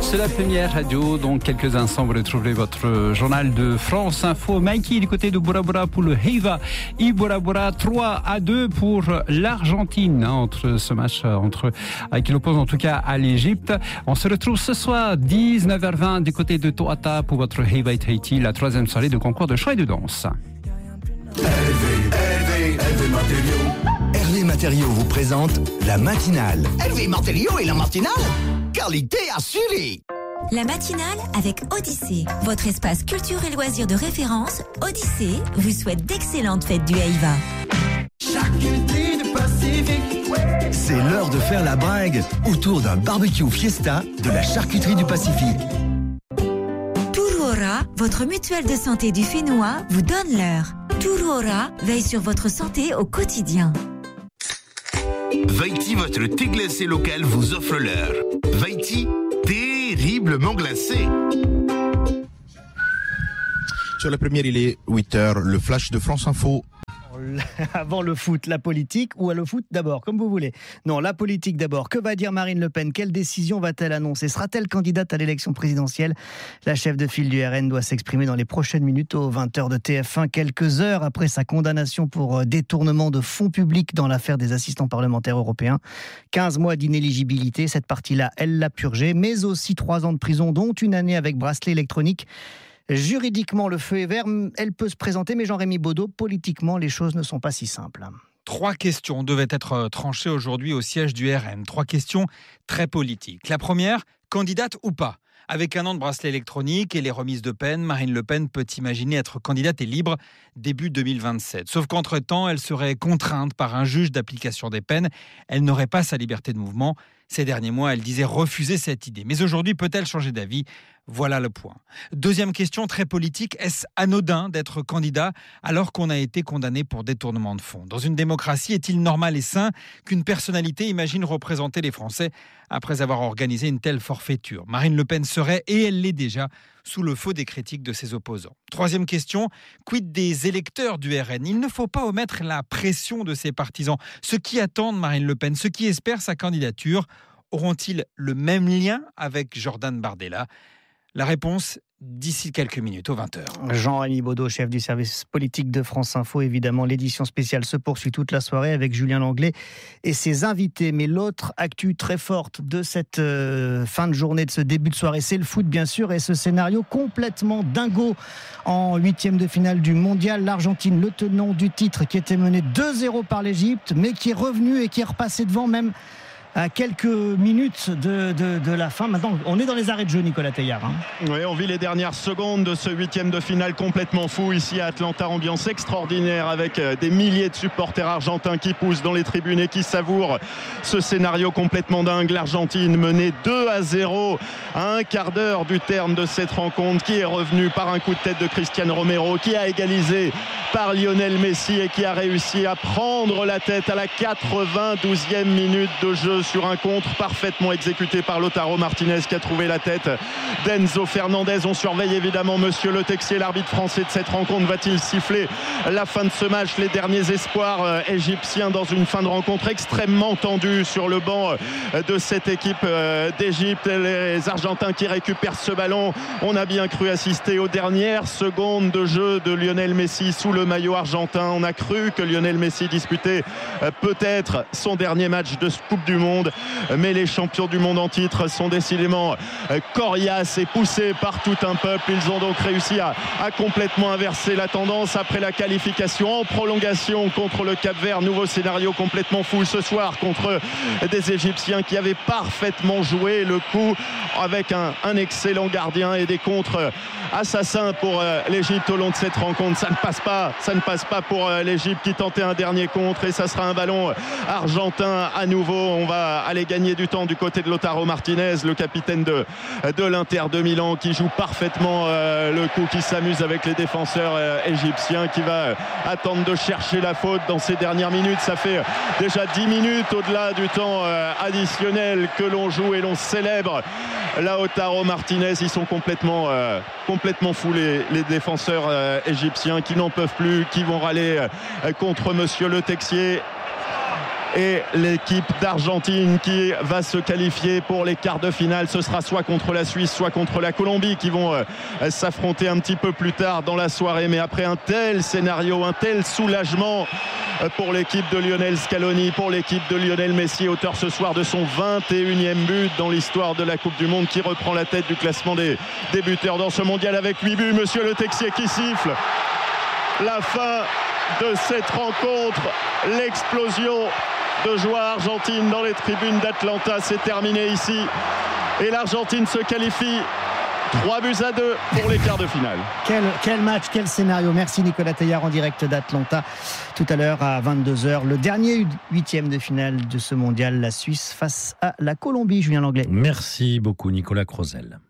c'est la première radio. Dans quelques instants, vous retrouverez votre journal de France Info. Mikey du côté de Bora Bora pour le Heiva. Et Bora Bora 3-2 pour l'Argentine entre ce match qui l'oppose en tout cas à l'Égypte. On se retrouve ce soir 19h20 du côté de Toata pour votre Heiva Tahiti, la troisième soirée de concours de chant et de danse. Hervé Matériaux vous présente la matinale. Hervé Matériaux et la matinale, qualité assurée. La matinale avec Odyssée, votre espace culture et loisirs de référence. Odyssée vous souhaite d'excellentes fêtes du Heiva. C'est l'heure de faire la bringue autour d'un barbecue fiesta de la charcuterie du Pacifique. Turuora, votre mutuelle de santé du Fénois, vous donne l'heure. Turuora veille sur votre santé au quotidien. Vaiti, votre thé glacé local, vous offre l'heure. Vaiti, terriblement glacé. Sur la première, il est 8h, le flash de France Info. Avant le foot, la politique ou le foot d'abord, comme vous voulez. Non, la politique d'abord. Que va dire Marine Le Pen? Quelle décision va-t-elle annoncer? Sera-t-elle candidate à l'élection présidentielle? La chef de file du RN doit s'exprimer dans les prochaines minutes aux 20h de TF1, quelques heures après sa condamnation pour détournement de fonds publics dans l'affaire des assistants parlementaires européens. 15 mois d'inéligibilité, cette partie-là, elle l'a purgée, mais aussi 3 ans de prison, dont une année avec bracelet électronique. Juridiquement, le feu est vert, elle peut se présenter, mais Jean-Rémy Baudot, politiquement, les choses ne sont pas si simples. 3 questions devaient être tranchées aujourd'hui au siège du RN. 3 questions très politiques. La première, candidate ou pas? Avec 1 an de bracelet électronique et les remises de peine, Marine Le Pen peut imaginer être candidate et libre début 2027. Sauf qu'entre-temps, elle serait contrainte par un juge d'application des peines. Elle n'aurait pas sa liberté de mouvement. Ces derniers mois, elle disait refuser cette idée. Mais aujourd'hui, peut-elle changer d'avis? Voilà le point. Deuxième question très politique, est-ce anodin d'être candidat alors qu'on a été condamné pour détournement de fonds? Dans une démocratie, est-il normal et sain qu'une personnalité imagine représenter les Français après avoir organisé une telle forfaiture? Marine Le Pen serait, et elle l'est déjà, sous le feu des critiques de ses opposants. Troisième question, quid des électeurs du RN? Il ne faut pas omettre la pression de ses partisans. Ceux qui attendent Marine Le Pen, ceux qui espèrent sa candidature, auront-ils le même lien avec Jordan Bardella? La réponse d'ici quelques minutes, aux 20h. Jean-Rémy Baudot, chef du service politique de France Info. Évidemment, l'édition spéciale se poursuit toute la soirée avec Julien Langlais et ses invités. Mais l'autre actu très forte de cette fin de journée, de ce début de soirée, c'est le foot, bien sûr, et ce scénario complètement dingo en 8e de finale du Mondial. L'Argentine, le tenant du titre, qui était mené 2-0 par l'Égypte, mais qui est revenu et qui est repassé devant même à quelques minutes de la fin. Maintenant, on est dans les arrêts de jeu, Nicolas Teillard. Oui, on vit les dernières secondes de ce 8e de finale complètement fou ici à Atlanta. Ambiance extraordinaire avec des milliers de supporters argentins qui poussent dans les tribunes et qui savourent ce scénario complètement dingue. L'Argentine menée 2-0 à un quart d'heure du terme de cette rencontre, qui est revenue par un coup de tête de Cristiano Romero, qui a égalisé par Lionel Messi et qui a réussi à prendre la tête à la 92e minute de jeu sur un contre parfaitement exécuté par Lautaro Martinez, qui a trouvé la tête d'Enzo Fernandez. On surveille évidemment Monsieur Le Texier, l'arbitre français de cette rencontre. Va-t-il siffler la fin de ce match? Les derniers espoirs égyptiens dans une fin de rencontre extrêmement tendue sur le banc de cette équipe d'Égypte. Les Argentins qui récupèrent ce ballon. On a bien cru assister aux dernières secondes de jeu de Lionel Messi sous le maillot argentin. On a cru que Lionel Messi disputait peut-être son dernier match de Coupe du Monde, mais les champions du monde en titre sont décidément coriaces et poussés par tout un peuple. Ils ont donc réussi à complètement inverser la tendance après la qualification en prolongation contre le Cap-Vert. Nouveau scénario complètement fou ce soir contre des Égyptiens qui avaient parfaitement joué le coup avec un excellent gardien et des contres assassins pour l'Égypte au long de cette rencontre. Ça ne passe pas pour l'Égypte qui tentait un dernier contre, et ça sera un ballon argentin à nouveau. On va aller gagner du temps du côté de Lautaro Martinez, le capitaine de l'Inter de Milan, qui joue parfaitement le coup, qui s'amuse avec les défenseurs égyptiens, qui va attendre de chercher la faute dans ces dernières minutes. Ça fait déjà 10 minutes au-delà du temps additionnel que l'on joue et l'on célèbre Lautaro Martinez. Ils sont complètement fous, les défenseurs égyptiens, qui n'en peuvent plus, qui vont râler contre Monsieur Le Texier. et l'équipe d'Argentine qui va se qualifier pour les quarts de finale. Ce sera soit contre la Suisse, soit contre la Colombie qui vont s'affronter un petit peu plus tard dans la soirée. Mais après un tel scénario, un tel soulagement pour l'équipe de Lionel Scaloni, pour l'équipe de Lionel Messi, auteur ce soir de son 21e but dans l'histoire de la Coupe du Monde, qui reprend la tête du classement des buteurs dans ce mondial avec 8 buts. Monsieur Le Texier qui siffle la fin de cette rencontre, l'explosion de joie argentine dans les tribunes d'Atlanta. C'est terminé ici et l'Argentine se qualifie 3-2 pour les quarts de finale. Quel match, quel scénario. Merci Nicolas Teilhard en direct d'Atlanta. Tout à l'heure à 22h, le dernier 8e de finale de ce mondial, la Suisse face à la Colombie. Julien Langlais. Merci beaucoup Nicolas Crozel.